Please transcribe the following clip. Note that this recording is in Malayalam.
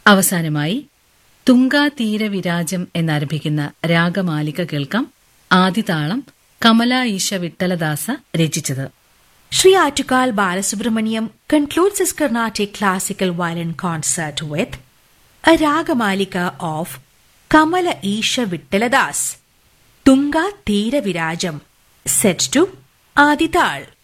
അവസാനമായി തുങ്കാതീരവിരാജം എന്നാരംഭിക്കുന്ന രാഗമാലിക കേൾക്കാം. ആദിതാളം കമല ഈശ വിട്ടലദാസ രചിച്ചത്. Sri Attukal Balasubramaniam concludes his Carnatic classical violin concert with a Ragamalika of Kamala Isha Vittaladas, Tunga Thira Virajam, set to Adital.